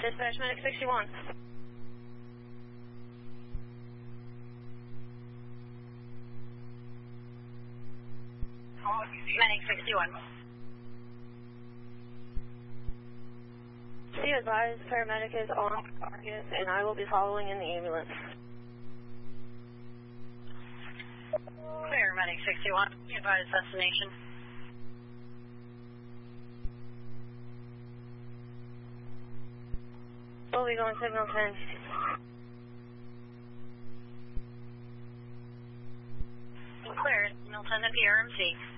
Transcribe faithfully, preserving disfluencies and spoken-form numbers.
Dispatch Medic sixty-one. Medic sixty-one. Be advised, paramedic is on target, and I will be following in the ambulance. Clear, Medic sixty-one. Be advised, destination. We'll be going signal ten. Clear, signal ten at the R M C.